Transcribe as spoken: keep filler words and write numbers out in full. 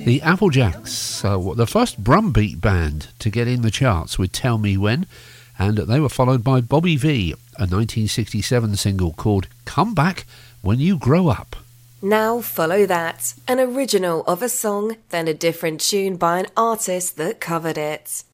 The Applejacks, uh, the first Brumbeat band to get in the charts with Tell Me When, and they were followed by Bobby Vee, a nineteen sixty-seven single called Come Back When You Grow Up. Now follow that, an original of a song, then a different tune by an artist that covered it.